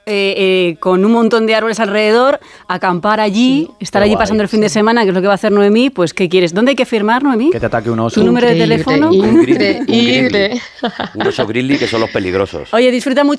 con un montón de árboles alrededor, acampar allí, estar allí pasando el fin de semana, que es lo que va a hacer Noemí. Pues, ¿qué quieres? ¿Dónde hay que firmar, Noemí? Que te ataque un oso. ¿Tu número de teléfono? Un oso grizzly, que son los peligrosos. Oye, disfruta mucho